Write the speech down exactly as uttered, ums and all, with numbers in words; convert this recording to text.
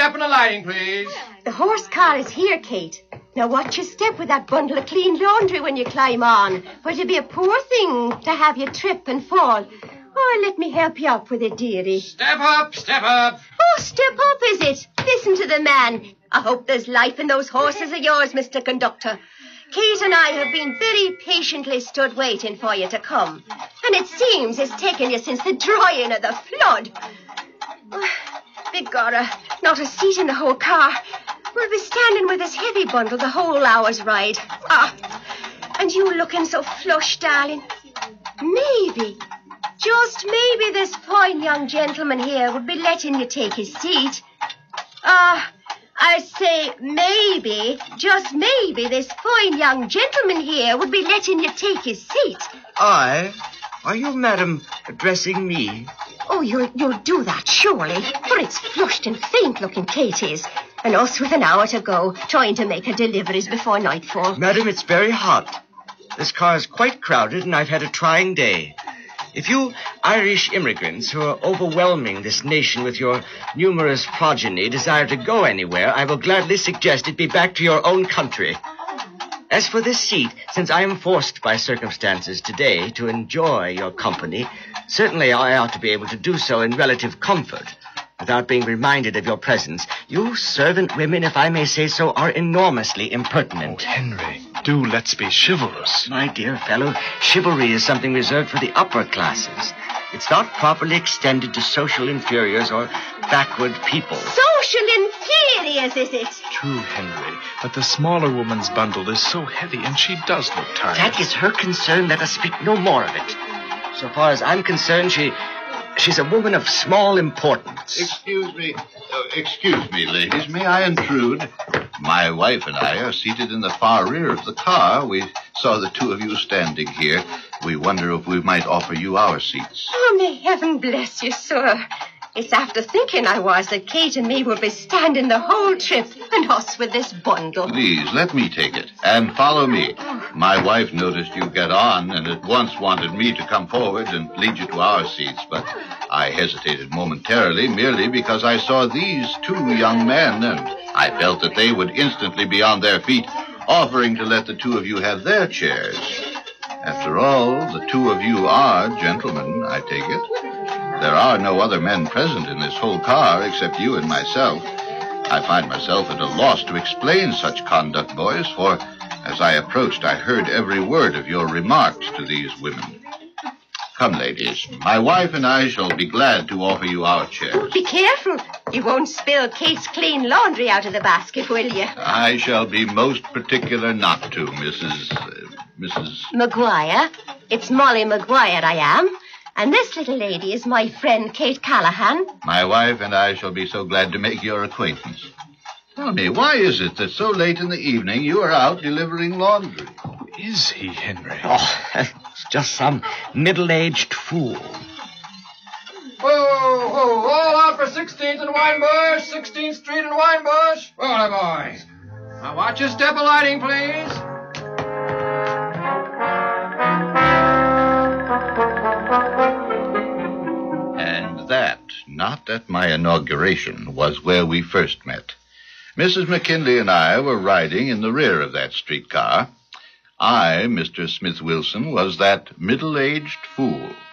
step and alighting, please. The horse car is here, Kate. Now watch your step with that bundle of clean laundry when you climb on. For it'd be a poor thing to have you trip and fall. Oh, let me help you up with it, dearie. Step up, step up. Oh, step up, is it? Listen to the man. I hope there's life in those horses of yours, Mister Conductor. Kate and I have been very patiently stood waiting for you to come. And it seems it's taken you since the drying of the flood. Oh, begorra, not a seat in the whole car. We'll be standing with this heavy bundle the whole hour's ride. Ah, and you looking so flushed, darling. Maybe, just maybe this fine young gentleman here would be letting you take his seat. Ah... Uh, I say maybe, just maybe, this fine young gentleman here would be letting you take his seat. I? Are you, madam, addressing me? Oh, you'll, you'll do that, surely. For it's flushed and faint-looking Kate is. And us with an hour to go, trying to make her deliveries before nightfall. Madam, it's very hot. This car is quite crowded, and I've had a trying day. If you Irish immigrants who are overwhelming this nation with your numerous progeny desire to go anywhere, I will gladly suggest it be back to your own country. As for this seat, since I am forced by circumstances today to enjoy your company, certainly I ought to be able to do so in relative comfort, without being reminded of your presence. You servant women, if I may say so, are enormously impertinent. Oh, Henry, do let's be chivalrous. My dear fellow, chivalry is something reserved for the upper classes. It's not properly extended to social inferiors or backward people. Social inferiors, is it? True, Henry, but the smaller woman's bundle is so heavy, and she does look tired. That is her concern. Let us speak no more of it. So far as I'm concerned, she... She's a woman of small importance. Excuse me. Uh, excuse me, ladies. May I intrude? My wife and I are seated in the far rear of the car. We saw the two of you standing here. We wonder if we might offer you our seats. Oh, may heaven bless you, sir. It's after thinking I was that Kate and me will be standing the whole trip, and us with this bundle. Please, let me take it, and follow me. My wife noticed you get on, and at once wanted me to come forward and lead you to our seats, but I hesitated momentarily merely because I saw these two young men, and I felt that they would instantly be on their feet, offering to let the two of you have their chairs. After all, the two of you are gentlemen, I take it. There are no other men present in this whole car except you and myself. I find myself at a loss to explain such conduct, boys, for as I approached, I heard every word of your remarks to these women. Come, ladies. My wife and I shall be glad to offer you our chairs. Be careful. You won't spill Kate's clean laundry out of the basket, will you? I shall be most particular not to, Missus Uh, Missus Maguire. It's Molly Maguire I am. And this little lady is my friend Kate Callahan. My wife and I shall be so glad to make your acquaintance. Tell me, why is it that so late in the evening you are out delivering laundry? Who is he, Henry? Oh, it's just some middle-aged fool. Whoa, whoa, all out for sixteenth and Winebush, sixteenth Street and Winebush. Well, boys. Now watch your step alighting, please. And that, not at my inauguration, was where we first met. Missus McKinley and I were riding in the rear of that streetcar. I, Mister Smith Wilson, was that middle-aged fool.